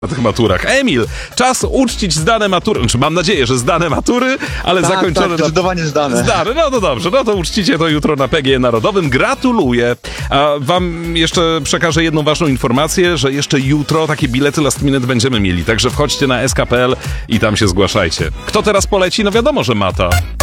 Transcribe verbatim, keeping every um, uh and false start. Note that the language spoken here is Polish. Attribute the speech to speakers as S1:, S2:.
S1: na tych maturach. Emil, czas uczcić zdane matury. Znaczy, mam nadzieję, że zdane matury, ale
S2: tak,
S1: zakończone...
S2: Tak, zdecydowanie zdane.
S1: Zdane, no to dobrze, no to uczcicie to jutro na P G E Narodowym. Gratuluję. A wam jeszcze przekażę jedną ważną informację, że jeszcze jutro takie bilety last minute będziemy mieli, także wchodźcie na S K kropka P L i tam się zgłaszajcie. Kto teraz poleci? No wiadomo, że Mata.